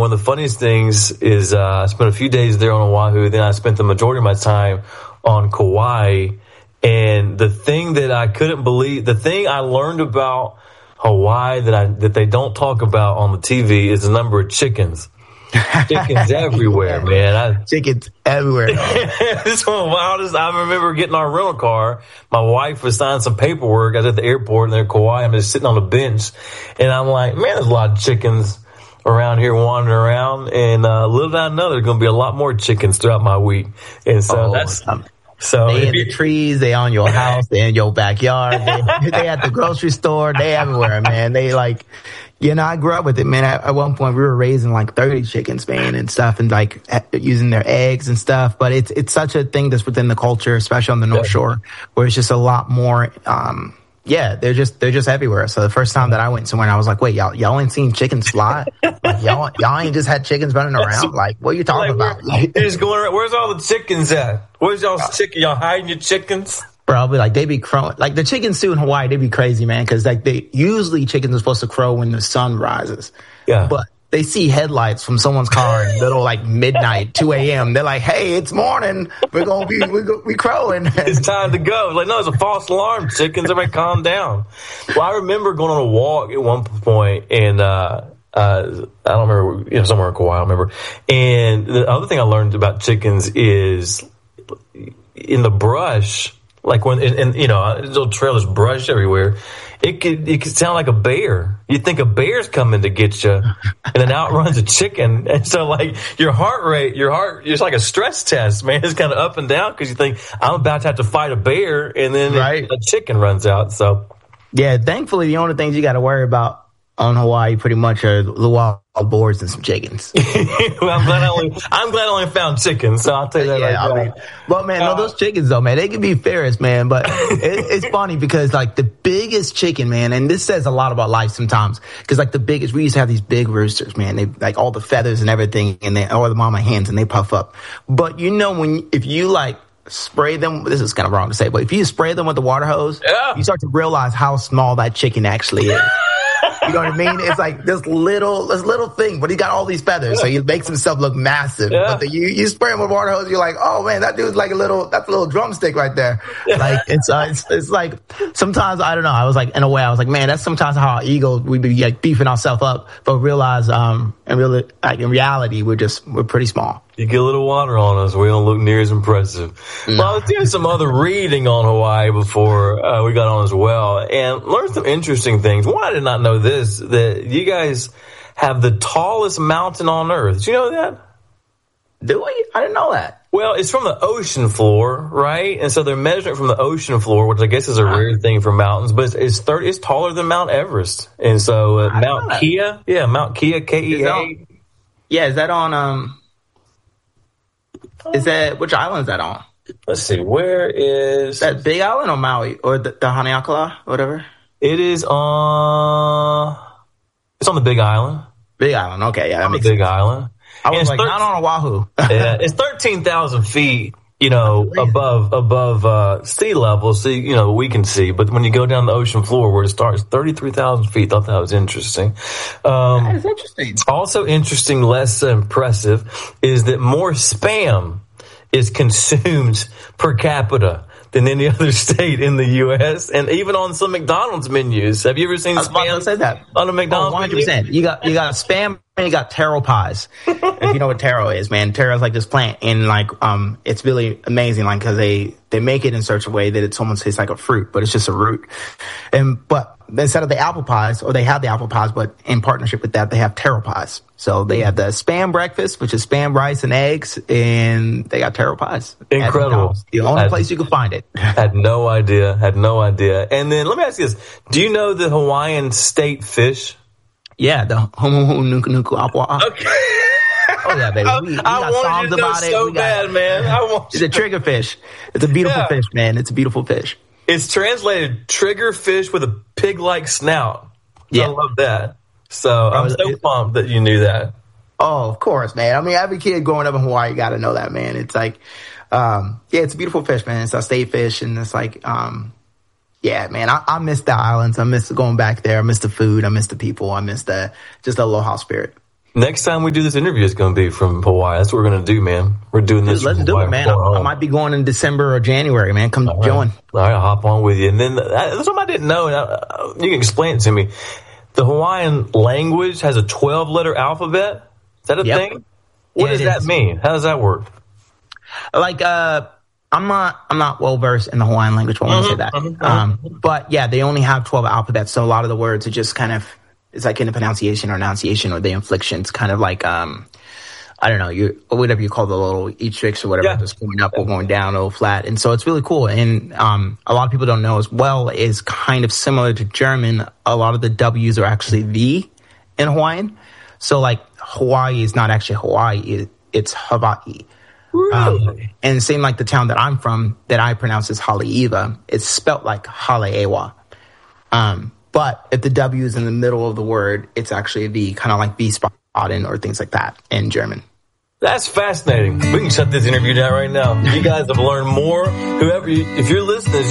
one of the funniest things is I spent a few days there on Oahu. Then I spent the majority of my time on Kauai. And the thing that I couldn't believe, the thing I learned about Hawaii that they don't talk about on the TV is the number of chickens. Chickens everywhere, man. Chickens everywhere. This one of the wildest. I remember getting our rental car. My wife was signing some paperwork. I was at the airport and they're in Kauai. I'm just sitting on the bench. And I'm like, man, there's a lot of chickens around here wandering around. And little did I know there's going to be a lot more chickens throughout my week. And so they in the trees, they on your house, they in your backyard, they at the grocery store, they everywhere, man. They like, I grew up with it, man. At one point, we were raising like 30 chickens, man, and stuff, and like using their eggs and stuff. But it's such a thing that's within the culture, especially on the North Shore, where it's just a lot more. They're just everywhere. So the first time that I went somewhere, I was like, wait, y'all ain't seen chickens fly? Like, y'all ain't just had chickens running around? Like, what are you talking about? Like, they're just going around. Where's all the chickens at? Where's y'all's chicken? Y'all hiding your chickens? Probably like they be crowing. Like the chickens too in Hawaii, they be crazy, man. Cause like usually chickens are supposed to crow when the sun rises. Yeah. But they see headlights from someone's car in little like midnight, 2 a.m. They're like, hey, it's morning. We're going to be crowing. It's time to go. Like, no, it's a false alarm. Chickens, everybody calm down. Well, I remember going on a walk at one point and, I don't remember, somewhere in Kauai, I don't remember. And the other thing I learned about chickens is in the brush, like when, little trailers brush everywhere. It could sound like a bear. You think a bear's coming to get you, and then out runs a chicken. And so, like, your heart, it's like a stress test, man. It's kind of up and down because you think, I'm about to have to fight a bear, and then a chicken runs out. So, yeah, thankfully, the only things you got to worry about on Hawaii pretty much are the wild boars and some chickens. Well, I'm glad I only found chickens, so I'll tell you that. But man, those chickens though, man, they can be fierce, man. But it's funny because like the biggest chicken, man, and this says a lot about life sometimes. Because like we used to have these big roosters, man. They like all the feathers and everything, or the mama hens, and they puff up. But if you like spray them, this is kind of wrong to say, but if you spray them with the water hose, you start to realize how small that chicken actually is. You know what I mean? It's like this little thing, but he got all these feathers, so he makes himself look massive. Yeah. But you spray him with water hose, you're like, oh man, that dude's like that's a little drumstick right there. Like it's like sometimes I don't know. I was like, in a way, I was like, man, that's sometimes how our ego we be like beefing ourselves up, but realize in reality we're pretty small. You get a little water on us, we don't look near as impressive. No. Well, I was doing some other reading on Hawaii before we got on as well, and learned some interesting things. One, I did not know this, that you guys have the tallest mountain on Earth. Did you know that? Do we? I didn't know that. Well, it's from the ocean floor, right? And so they're measuring it from the ocean floor, which I guess is a rare thing for mountains, but it's taller than Mount Everest. And so Mount Kea, Mount Kea, Kea. Yeah, is that on, which island is that on? Let's see, where is that, Big Island or Maui or the Haleakala, whatever? It is on. It's on the Big Island. Big Island, okay, yeah, on the Big Island. I was like, not on Oahu. Yeah, it's 13,000 feet. Above sea level, so we can see. But when you go down the ocean floor where it starts, 33,000 feet. Thought that was interesting. That is interesting. Also interesting, less impressive, is that more Spam is consumed per capita than any other state in the U.S. and even on some McDonald's menus. Have you ever seen Spam say that on a McDonald's 100%. Menu? You got Spam and you got taro pies. If you know what taro is, man, taro is like this plant, and like it's really amazing, like because they make it in such a way that it's almost tastes like a fruit, but it's just a root. But instead of the apple pies, or they have the apple pies, but in partnership with that, they have taro pies. So they have the Spam breakfast, which is Spam rice and eggs, and they got taro pies. Incredible. The only place you can find it. Had no idea. And then let me ask you this. Do you know the Hawaiian state fish? Yeah, the Homo Nuku Nuku Apua. Okay. Oh yeah, baby. We got songs about it. So bad, man. It's a triggerfish. It's a beautiful fish, man. It's a beautiful fish. It's translated triggerfish with a pig-like snout. Yeah. I love that. So I'm so pumped that you knew that. Oh, of course, man. I mean, every kid growing up in Hawaii got to know that, man. It's like, it's a beautiful fish, man. It's a state fish, and it's like, yeah, man, I miss the islands. I miss going back there. I miss the food. I miss the people. I miss just the aloha spirit. Next time we do this interview is going to be from Hawaii. That's what we're going to do, man. We're doing this. Dude, let's do it, man. I might be going in December or January, man. Come join. All right, I'll hop on with you. And then that's something I didn't know. You can explain it to me. The Hawaiian language has a 12-letter alphabet. Is that a thing? What does that mean? How does that work? Like, I'm not well versed in the Hawaiian language when I say that. But yeah, they only have 12 alphabets, so a lot of the words are just kind of, it's like in the pronunciation or enunciation or the inflections, kind of like I don't know, whatever you call the little e-tricks or whatever, just going up or going down or flat. And so it's really cool. And a lot of people don't know as well, is kind of similar to German. A lot of the W's are actually V in Hawaiian. So like Hawaii is not actually Hawaii, it's Hawaii. Really? And same like the town that I'm from, that I pronounce as Haleiwa, it's spelt like Haleiwa. But if the W is in the middle of the word, it's actually a V, kind of like Wiesbaden or things like that in German. That's fascinating. We can shut this interview down right now. You guys have learned more. If you're listening,